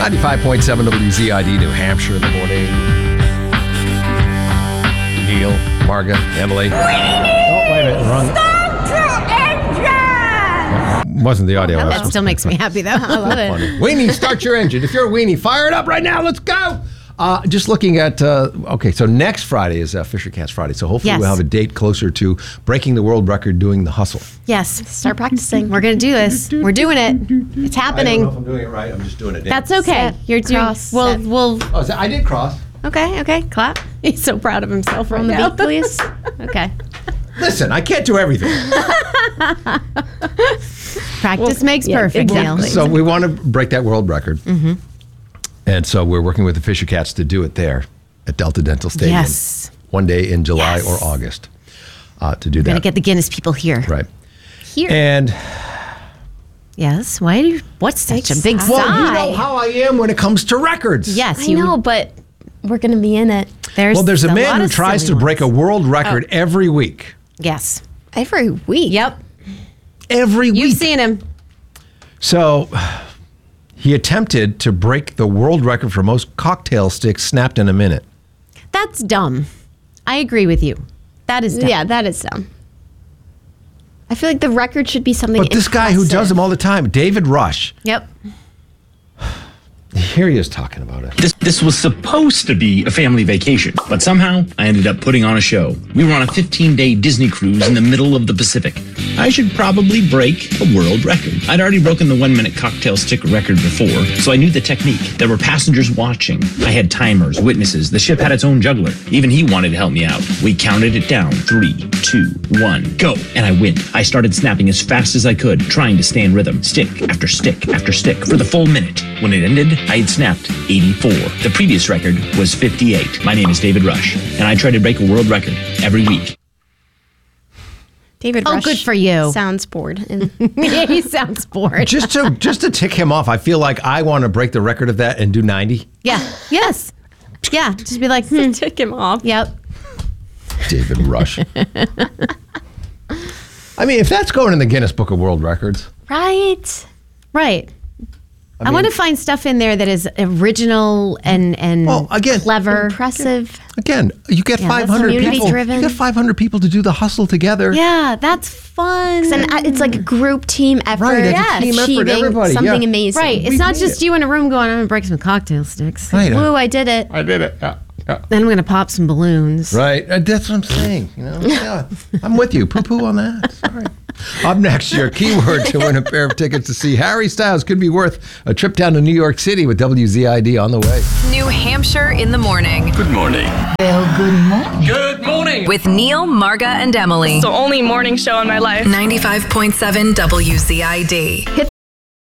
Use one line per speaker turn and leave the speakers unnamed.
95.7 WZID, New Hampshire in the morning. Neil, Marga, Emily.
Oh, wait a minute. Wrong.
Start your engine!
Wasn't the audio.
That still makes me happy, though. I love it.
Weenie, start your engine. If you're a weenie, fire it up right now. Let's go. Just looking at, okay, so next Friday is Fisher Cats Friday. So hopefully
Yes.
we'll have a date closer to breaking the world record doing the hustle.
Yes.
Start practicing.
We're going to do this. We're doing it. It's
I don't know
happening.
if I'm doing it right. I'm just doing it.
That's okay.
Set,
You're doing.
cross,
We'll.
set.
We'll.
Oh, I did cross.
Okay. Clap. He's so proud of himself right
On the
now.
beat, please. Okay.
Listen, I can't do everything.
Practice makes
yeah,
perfect, Neil.
exactly.
So we want to break that world record. Mm-hmm. And so we're working with the Fisher Cats to do it there at Delta Dental Stadium.
Yes.
One day in July
Yes.
or August to do
We're going to
that.
get the Guinness people here.
Right.
Here.
And,
Yes. Why do you? What's such a big
well,
sigh?
you know how I am when it comes to records.
Yes.
I know, but we're going to be in it
There's a man
lot
who
of
tries to
silly
break a
ones.
world record every week.
Yes.
every week.
Yep.
Every
You've
week.
seen him.
So he attempted to break the world record for most cocktail sticks snapped in a minute.
That's dumb. I agree with you. That is dumb.
Yeah, that is dumb. I feel like the record should be something
But this guy who does them all the time, David Rush,
Yep.
here he is talking about it.
This was supposed to be a family vacation, but somehow I ended up putting on a show. We were on a 15-day Disney cruise in the middle of the Pacific. I should probably break a world record. I'd already broken the 1-minute cocktail stick record before, so I knew the technique. There were passengers watching. I had timers, witnesses. The ship had its own juggler. Even he wanted to help me out. We counted it down. 3, 2, 1, go. And I went. I started snapping as fast as I could, trying to stay in rhythm. Stick after stick after stick for the full minute. When it ended, I had snapped 84. The previous record was 58. My name is David Rush, and I try to break a world record every week.
David
Oh,
Rush
good for you.
Sounds bored. And
Yeah, he sounds bored.
Just to tick him off, I feel like I want to break the record of that and do 90.
Yeah. Yes. Yeah. Just be like,
tick him off.
Yep.
David Rush. I mean, if that's going in the Guinness Book of World Records.
Right.
Right. I
mean-
want to find stuff in there that is original and
Well, again-
clever.
Impressive.
Again, you get
Yeah, that's
500 people.
community-driven.
You get 500 people to do the hustle together.
Yeah, that's fun.
And it's like a group team effort.
Right, it's a team effort,
achieving
everybody,
something
yeah.
amazing.
Right. It's
We
not
made
just
it.
you in a room going, I'm going to break some cocktail sticks.
Right.
Woo, I did it.
I did it. Yeah.
Then I'm going to pop some balloons.
Right. That's what I'm saying. You know. Yeah. I'm with you. Poo-poo on that. Sorry. Up next, your keyword to win a pair of tickets to see Harry Styles could be worth a trip down to New York City with WZID on the way.
New Hampshire in the morning
Good morning.
Good morning.
with Neil, Marga, and Emily.
The only morning show in my life.
95.7 WZID.